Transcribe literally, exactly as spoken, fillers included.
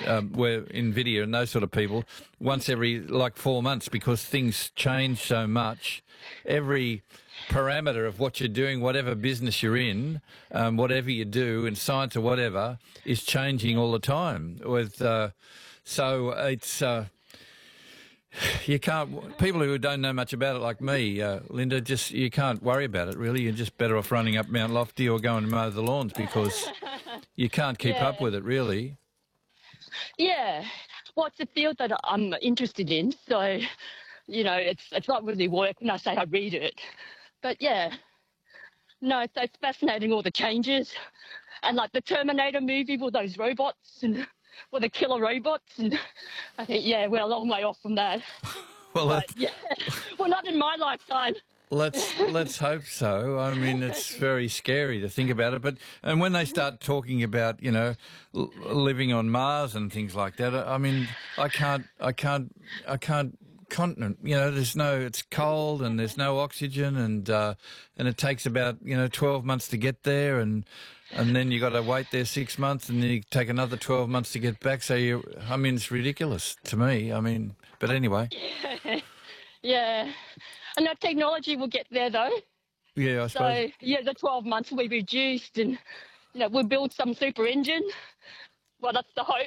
um, where NVIDIA and those sort of people, once every like four months because things change so much. Every parameter of what you're doing, whatever business you're in, um, whatever you do in science or whatever, is changing all the time. With uh, so it's. Uh, You can't. People who don't know much about it, like me, uh, Linda, just you can't worry about it. Really, you're just better off running up Mount Lofty or going to mow the lawns because you can't keep Yeah. up with it. Really. Yeah. Well, it's a field that I'm interested in, so you know, it's it's not really work when I say I read it, but yeah, no, so it's fascinating all the changes, and like the Terminator movie with those robots and with the killer robots, and I think yeah, we're a long way off from that. Well, But let's yeah, well, not in my lifetime. let's let's hope so. I mean, it's very scary to think about it. But and when they start talking about you know l- living on Mars and things like that, I mean, I can't, I can't, I can't. Continent, you know, there's no, it's cold and there's no oxygen, and uh, and it takes about you know twelve months to get there, and and then you got to wait there six months, and then you take another twelve months to get back. So you, I mean, it's ridiculous to me. I mean, but anyway, Yeah, and that technology will get there though. yeah, I suppose. So yeah, the twelve months will be reduced, and you know we'll build some super engine. Well, that's the hope.